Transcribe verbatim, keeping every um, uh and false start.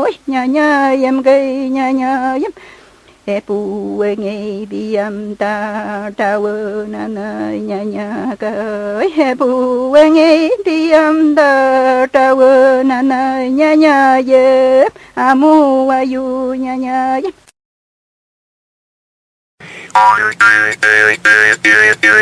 nya nya yam cây nya nya yam e pu e nghe bi am ta ta wo na na nya nya ca e pu e nghe bi am ta ta wo na na nya nya ye amu wa yu nya nya